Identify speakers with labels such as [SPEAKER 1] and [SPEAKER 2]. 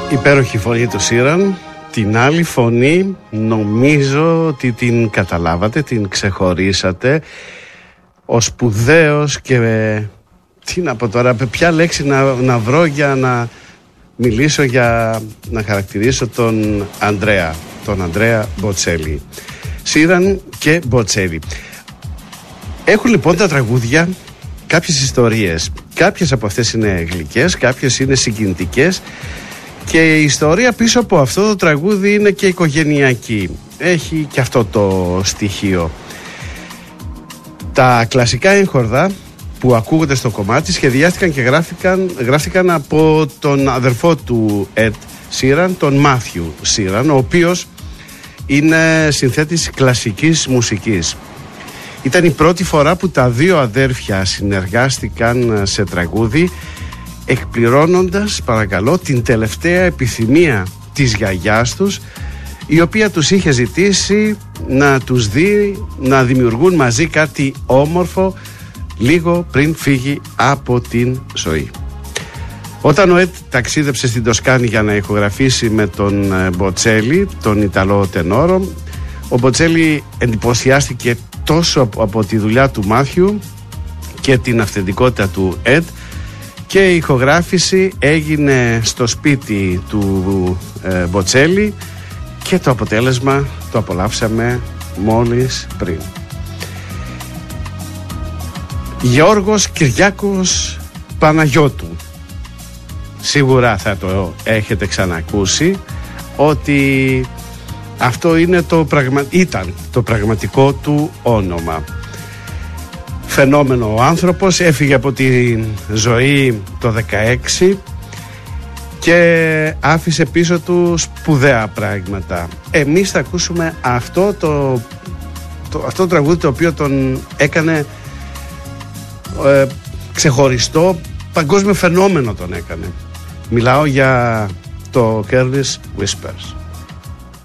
[SPEAKER 1] Υπέροχη φωνή του Sheeran. Την άλλη φωνή νομίζω ότι την καταλάβατε, την ξεχωρίσατε. Ο σπουδαίος και τι να πω τώρα, ποια λέξη να βρω για να μιλήσω, για να χαρακτηρίσω τον Αντρέα Μποτσέλη. Sheeran και Μποτσέλη. Έχουν λοιπόν τα τραγούδια κάποιες ιστορίες. Κάποιες από αυτές είναι γλυκές, κάποιες είναι συγκινητικές. Και η ιστορία πίσω από αυτό το τραγούδι είναι και οικογενειακή. Έχει και αυτό το στοιχείο. Τα κλασικά έγχορδα που ακούγονται στο κομμάτι σχεδιάστηκαν και γράφτηκαν από τον αδερφό του Ed Sheeran, τον Matthew Sheeran, ο οποίος είναι συνθέτης κλασικής μουσικής. Ήταν η πρώτη φορά που τα δύο αδέρφια συνεργάστηκαν σε τραγούδι, εκπληρώνοντας, παρακαλώ, την τελευταία επιθυμία της γιαγιάς τους, η οποία τους είχε ζητήσει να τους δει να δημιουργούν μαζί κάτι όμορφο λίγο πριν φύγει από την ζωή. Όταν ο Ed ταξίδεψε στην Τοσκάνη για να ηχογραφήσει με τον Μποτσέλη, τον Ιταλό τενόρο, ο Μποτσέλη εντυπωσιάστηκε τόσο από τη δουλειά του Μάθιου και την αυθεντικότητα του Ed, και η ηχογράφηση έγινε στο σπίτι του Μποτσέλη και το αποτέλεσμα το απολαύσαμε μόλις πριν. Γιώργος Κυριάκος Παναγιώτου. Σίγουρα θα το έχετε ξανακούσει ότι αυτό είναι ήταν το πραγματικό του όνομα. Φαινόμενο ο άνθρωπος, έφυγε από τη ζωή το 16 και άφησε πίσω του σπουδαία πράγματα. Εμείς θα ακούσουμε αυτό το τραγούδι, το οποίο τον έκανε ξεχωριστό, παγκόσμιο φαινόμενο τον έκανε. Μιλάω για το Careless Whispers.